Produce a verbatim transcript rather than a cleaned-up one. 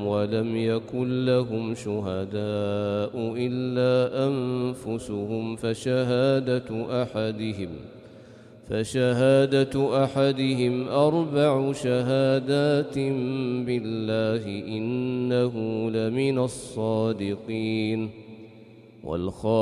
ولم يكن لهم شهداء إلا أنفسهم فشهادة أحدهم فشهادة أحدهم أربع شهادات بالله إنه لمن الصادقين.